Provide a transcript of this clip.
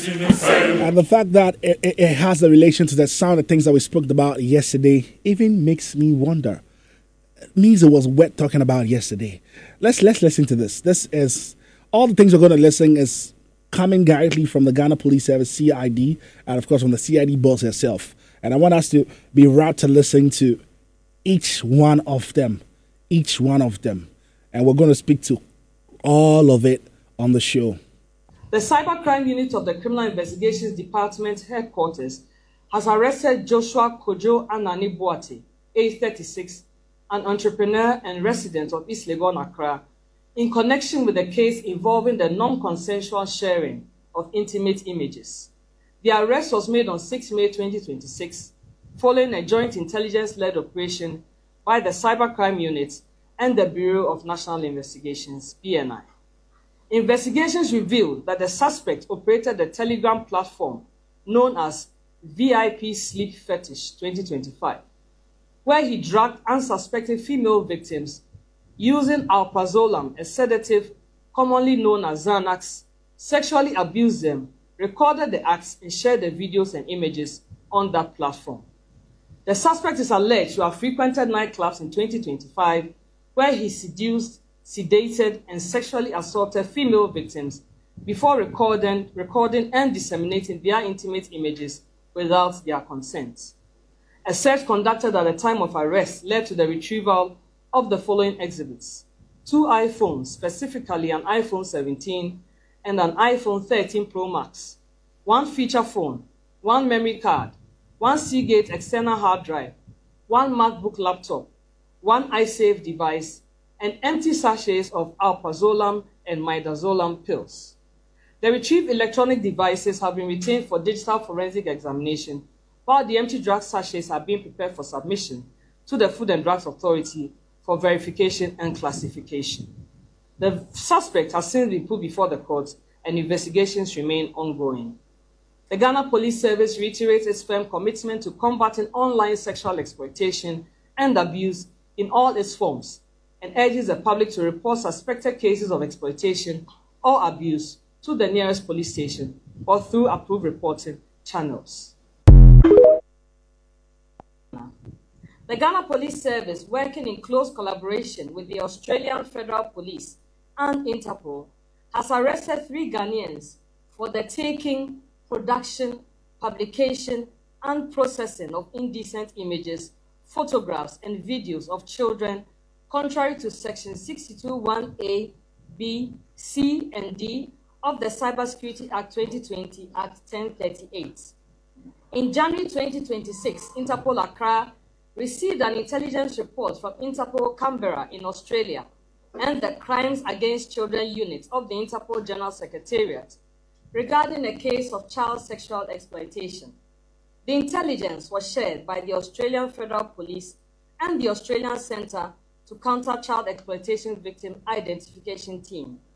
And the fact that it has a relation to some of the things that we spoke about yesterday even makes me wonder. Means it was wet talking about yesterday. Let's listen to this. This is all the things we're going to listen is coming directly from the Ghana Police Service CID and of course from the CID boss herself. And I want us to be rapt to listen to each one of them. And we're going to speak to all of it on the show. The Cybercrime Unit of the Criminal Investigations Department headquarters has arrested Joshua Kojo Anani Boate, age 36, an entrepreneur and resident of East Legon, Accra, in connection with a case involving the non-consensual sharing of intimate images. The arrest was made on 6 May 2026, following a joint intelligence-led operation by the Cybercrime Unit and the Bureau of National Investigations, BNI. Investigations revealed that the suspect operated the Telegram platform known as VIP Sleep Fetish 2025, where he drugged unsuspecting female victims using alprazolam, a sedative commonly known as Xanax, sexually abused them, recorded the acts, and shared the videos and images on that platform. The suspect is alleged to have frequented nightclubs in 2025, where he seduced, sedated, and sexually assaulted female victims before recording and disseminating their intimate images without their consent. A search conducted at the time of arrest led to the retrieval of the following exhibits: 2 iPhones, specifically an iPhone 17 and an iPhone 13 Pro Max, 1 feature phone, 1 memory card, 1 Seagate external hard drive, 1 MacBook laptop, 1 iSafe device, and empty sachets of alprazolam and midazolam pills. The retrieved electronic devices have been retained for digital forensic examination, while the empty drug sachets are being prepared for submission to the Food and Drugs Authority for verification and classification. The suspect has since been put before the court, and investigations remain ongoing. The Ghana Police Service reiterates its firm commitment to combating online sexual exploitation and abuse in all its forms, and urges the public to report suspected cases of exploitation or abuse to the nearest police station or through approved reporting channels. The Ghana Police Service, working in close collaboration with the Australian Federal Police and Interpol, has arrested 3 Ghanaians for the taking, production, publication, and processing of indecent images, photographs, and videos of children, contrary to Section 62(1)(a), (b), (c), and (d) of the Cybersecurity Act 2020, Act 1038. In January 2026, Interpol Accra received an intelligence report from Interpol Canberra in Australia and the Crimes Against Children Unit of the Interpol General Secretariat regarding a case of child sexual exploitation. The intelligence was shared by the Australian Federal Police and the Australian Centre to Counter Child Exploitation Victim Identification Team,